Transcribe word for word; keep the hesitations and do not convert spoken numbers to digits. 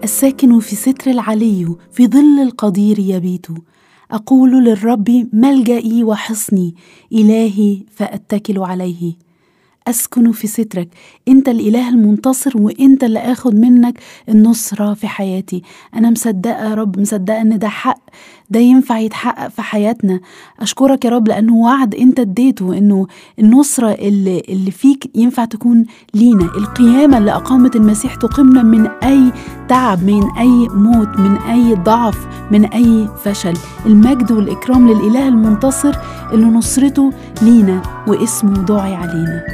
الساكن في ستر العلي في ظل القدير يبيت. أقول للرب ملجئي وحصني، إلهي فأتكل عليه. أسكن في سترك، أنت الإله المنتصر، وأنت اللي أخذ منك النصرة في حياتي. أنا مصدقة يا رب، مصدقة أن ده حق، ده ينفع يتحقق في حياتنا. أشكرك يا رب لأنه وعد أنت اديته، أنه النصرة اللي, اللي فيك ينفع تكون لينا. القيامة اللي أقامت المسيح تقيمنا من أي تعب، من أي موت، من أي ضعف، من أي فشل. المجد والإكرام للإله المنتصر اللي نصرته لينا واسمه داعي علينا.